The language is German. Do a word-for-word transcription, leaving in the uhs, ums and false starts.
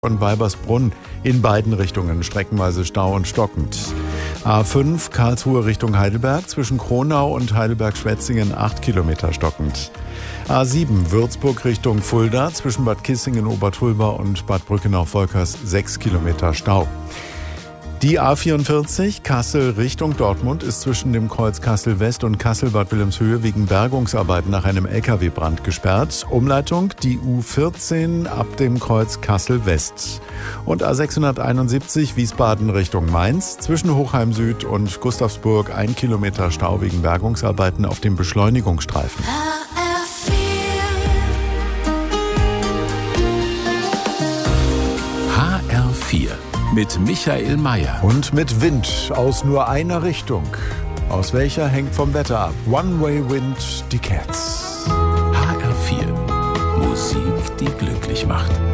und Weibersbrunn in beiden Richtungen streckenweise Stau und stockend. A fünf Karlsruhe Richtung Heidelberg zwischen Kronau und Heidelberg-Schwetzingen acht Kilometer stockend. A sieben Würzburg Richtung Fulda zwischen Bad Kissingen, Obertulba und Bad Brückenau-Volkers sechs Kilometer Stau. Die A vierundvierzig Kassel Richtung Dortmund ist zwischen dem Kreuz Kassel West und Kassel-Bad Wilhelmshöhe wegen Bergungsarbeiten nach einem L K W-Brand gesperrt. Umleitung die U vierzehn ab dem Kreuz Kassel West. Und A sechshunderteinundsiebzig Wiesbaden Richtung Mainz zwischen Hochheim Süd und Gustavsburg ein Kilometer Stau wegen Bergungsarbeiten auf dem Beschleunigungsstreifen. H R vier mit Michael Mayer. Und mit Wind aus nur einer Richtung. Aus welcher hängt vom Wetter ab. One-Way Wind, die Cats. H R vier. Musik, die glücklich macht.